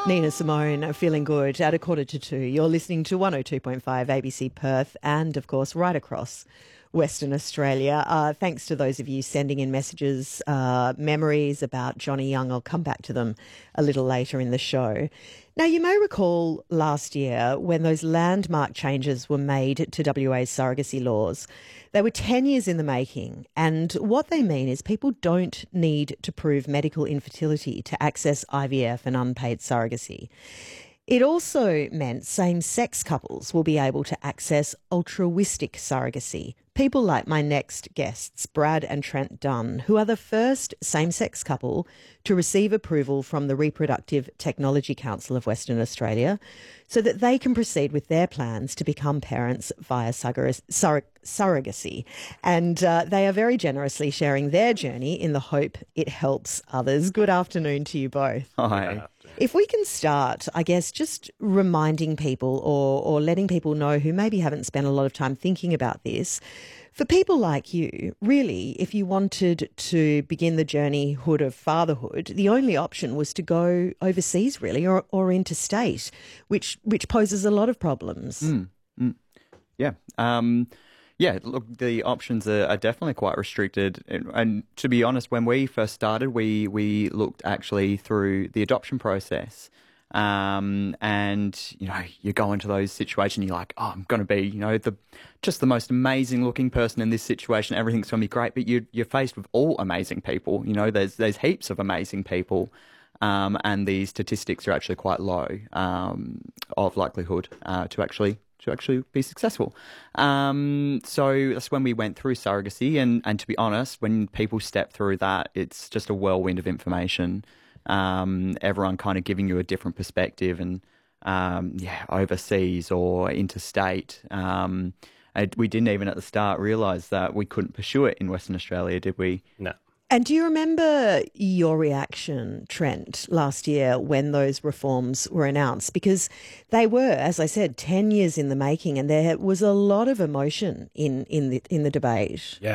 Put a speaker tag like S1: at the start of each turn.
S1: Nina Simone, Feeling Good at 1:45. You're listening to 102.5 ABC Perth and, of course, right across Western Australia. Thanks to those of you sending in messages, memories about Johnny Young. I'll come back to them a little later in the show. Now, you may recall last year when those landmark changes were made to WA's surrogacy laws. They were 10 years in the making, and what they mean is people don't need to prove medical infertility to access IVF and unpaid surrogacy. It also meant same-sex couples will be able to access altruistic surrogacy. People like my next guests, Brad and Trent Dunn, who are the first same-sex couple to receive approval from the Reproductive Technology Council of Western Australia so that they can proceed with their plans to become parents via surrogacy. And they are very generously sharing their journey in the hope it helps others. Good afternoon to you both.
S2: Hi.
S1: If we can start, I guess, just reminding people or letting people know who maybe haven't spent a lot of time thinking about this, for people like you, really, if you wanted to begin the journeyhood of fatherhood, the only option was to go overseas, really, or interstate, which poses a lot of problems.
S2: Yeah. Yeah, look, the options are definitely quite restricted. And to be honest, when we first started, we looked actually through the adoption process. And, you know, you go into those situations, you're like, oh, I'm going to be, you know, just the most amazing looking person in this situation. Everything's going to be great. But you're faced with all amazing people. You know, there's heaps of amazing people. And the statistics are actually quite low of likelihood to actually be successful. So that's when we went through surrogacy. And to be honest, when people step through that, it's just a whirlwind of information. Everyone kind of giving you a different perspective and, overseas or interstate. We didn't even at the start realise that we couldn't pursue it in Western Australia, did we?
S3: No.
S1: And do you remember your reaction, Trent, last year when those reforms were announced? Because they were, as I said, 10 years in the making, and there was a lot of emotion in the debate.
S3: Yeah.